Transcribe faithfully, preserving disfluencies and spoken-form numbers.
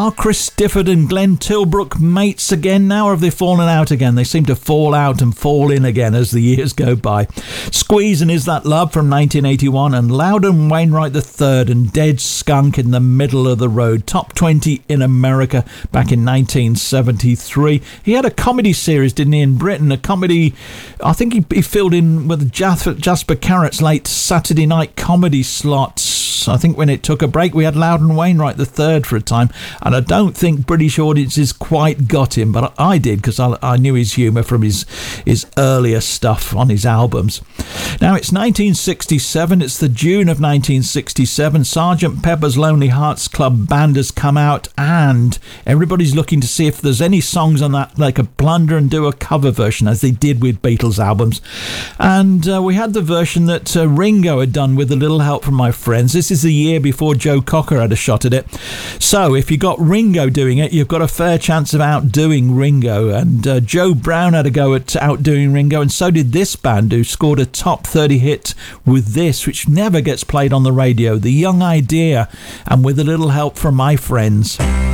Are Chris Difford and Glenn Tilbrook mates again now, or have they fallen out again? They seem to fall out and fall in again as the years go by. Squeeze and Is That Love from nineteen eighty-one, and Loudon Wainwright the third and Dead Skunk in the Middle of the Road. Top twenty in America back in nineteen seventy-three. He had a comedy series, didn't he, in Britain? A comedy, I think he, he filled in with Jasper, Jasper Carrot's late Saturday night comedy slots. I think when it took a break, we had Loudon Wainwright the third for a time, and I don't think British audiences quite got him, but I did, because I, I knew his humour from his his earlier stuff on his albums. Now it's nineteen sixty-seven, it's the June of nineteen sixty-seven. Sergeant Pepper's Lonely Hearts Club Band has come out, and everybody's looking to see if there's any songs on that they could plunder and do a cover version, as they did with Beatles albums. And uh, we had the version that uh, Ringo had done with a little help from my friends. This is the year before Joe Cocker had a shot at it. So if you got Ringo doing it, you've got a fair chance of outdoing Ringo. And uh, Joe Brown had a go at outdoing Ringo, and so did this band, who scored a top thirty hit with this, which never gets played on the radio, The Young Idea, and With a Little Help from My Friends.